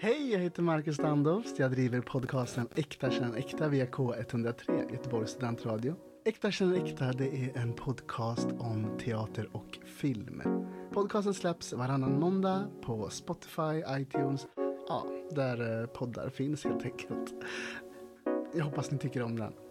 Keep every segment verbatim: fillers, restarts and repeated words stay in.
Hej, jag heter Marcus Standoft. Jag driver podcasten Äkta känner äkta via K ett noll tre, Göteborgs studentradio. Äkta känner äkta, det är en podcast om teater och film. Podcasten släpps varannan måndag på Spotify, iTunes, ja, där poddar finns helt enkelt. Jag hoppas ni tycker om den.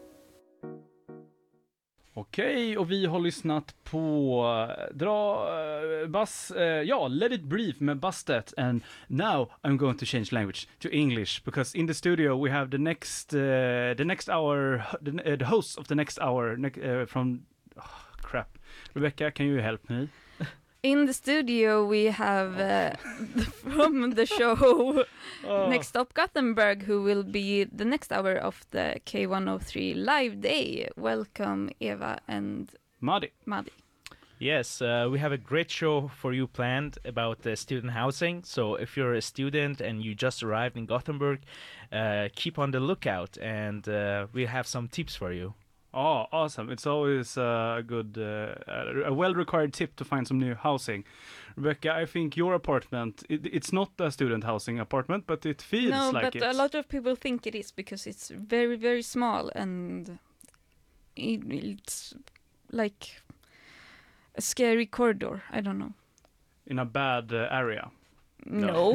Okej, och vi har lyssnat på uh, dra uh, Buzz, uh, ja, Let It Breathe med Busted, and now I'm going to change language to English because in the studio we have the next uh, the next hour the, uh, the host of the next hour ne- uh, from oh, crap. Rebecca, can you help me? In the studio we have uh, from the show oh. Next Stop Gothenburg, who will be the next hour of the K one oh three live day. Welcome Eva and Madi. Madi. Yes, uh, we have a great show for you planned about uh, student housing. So if you're a student and you just arrived in Gothenburg, uh, keep on the lookout, and uh, we have some tips for you. Oh, awesome. It's always a good, uh, a well-required tip to find some new housing. Rebecca, I think your apartment, it, it's not a student housing apartment, but it feels no, like it. No, but a lot of people think it is because it's very, very small and it, it's like a scary corridor. I don't know. In a bad uh, area? No.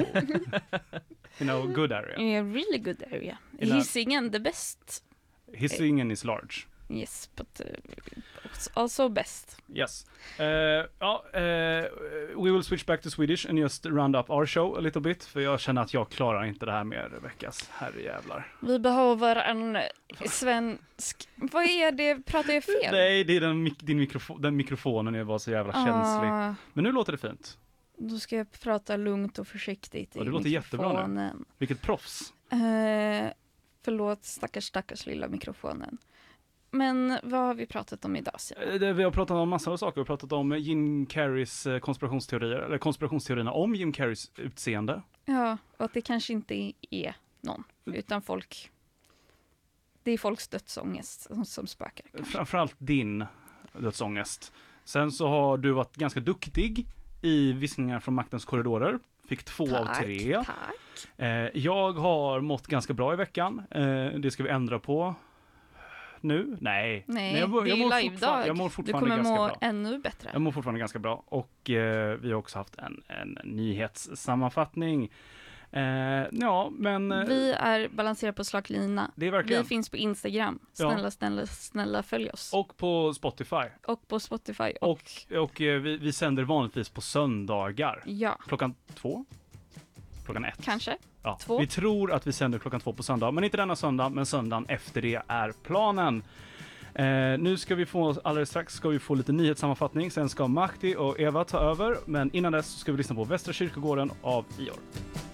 In a good area? In a really good area. In Hisingen, the best. Hisingen is large. Yes, but uh, also best. Yes. Uh, ja, uh, we will switch back to Swedish and just round up our show a little bit. För jag känner att jag klarar inte det här med Rebeckas herrejävlar. Vi behöver en svensk... Vad är det? Pratar jag fel? Nej, det är den, mik- din mikrofon, den mikrofonen är bara så jävla ah. känslig. Men nu låter det fint. Då ska jag prata lugnt och försiktigt i och det låter mikrofonen. Jättebra nu. Vilket proffs. Uh, förlåt, stackars, stackars lilla mikrofonen. Men vad har vi pratat om idag? Det, vi har pratat om massor av saker. Vi har pratat om Jim Carreys konspirationsteorier, eller konspirationsteorierna om Jim Carreys utseende. Ja, och att det kanske inte är någon, utan folk... Det är folks dödsångest som, som spökar. Kanske. Framförallt din dödsångest. Sen så har du varit ganska duktig i viskningar från maktens korridorer. Fick två tack, av tre. Tack. Eh, jag har mått ganska bra i veckan. Eh, det ska vi ändra på. Nu? Nej. Nej, Men jag, mår, det är jag, mår live-dag. jag mår fortfarande du kommer ganska må bra. ännu bättre. Jag mår fortfarande ganska bra. Och eh, vi har också haft en, en nyhetssammanfattning. Eh, ja, men... Eh, vi är balanserade på slaglina. Det är verkligen. Vi finns på Instagram. Snälla, ja. snälla, snälla följ oss. Och på Spotify. Och på Spotify. Och, och, och eh, vi, vi sänder vanligtvis på söndagar. Ja. Klockan två. Klockan ett. Kanske. Ja. Två. Vi tror att vi sänder klockan två på söndag. Men inte denna söndag, men söndagen efter det är planen. Eh, nu ska vi få, alldeles strax ska vi få lite nyhetssammanfattning. Sen ska Mahdi och Eva ta över. Men innan dess så ska vi lyssna på Västra kyrkogården av Ior.